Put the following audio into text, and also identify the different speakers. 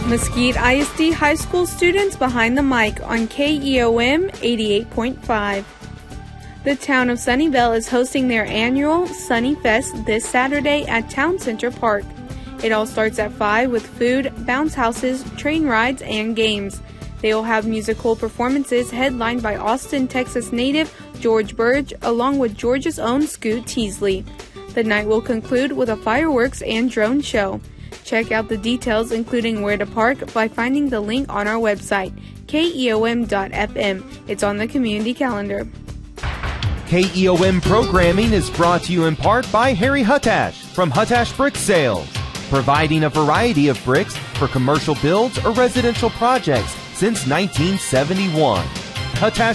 Speaker 1: Mesquite ISD High School students behind the mic on KEOM 88.5. The town of Sunnyvale is hosting their annual Sunny Fest this Saturday at Town Center Park. It all starts at 5 with food, bounce houses, train rides, and games. They will have musical performances headlined by Austin, Texas native George Burge, along with Georgia's own Scoot Teasley. The night will conclude with a fireworks and drone show. Check out the details, including where to park, by finding the link on our website, keom.fm. It's on the community calendar.
Speaker 2: KEOM programming is brought to you in part by Harry Huttash from Huttash Brick Sales, providing a variety of bricks for commercial builds or residential projects since 1971. Huttash